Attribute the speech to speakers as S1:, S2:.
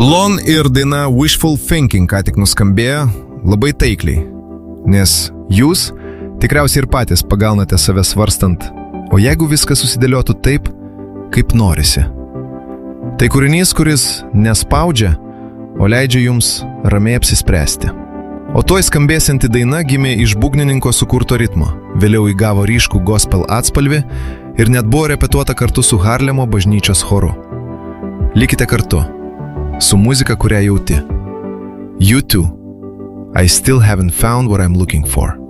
S1: Lon ir daina Wishful Thinking ką tik nuskambėjo labai taikliai, nes jūs tikriausiai ir patys pagaunate save svarstant, o jeigu viskas susidėliotų taip, kaip norisi. Tai kūrinys, kuris nespaudžia, o leidžia jums ramiai apsispręsti. O tuoj skambėsianti daina gimė iš būgnininko sukurto ritmo, vėliau įgavo ryškų gospel atspalvį ir net buvo repetuota kartu su Harlemo bažnyčios choru. Likite kartu, su muzika, kurią jauti. U2, I still haven't found what I'm looking for.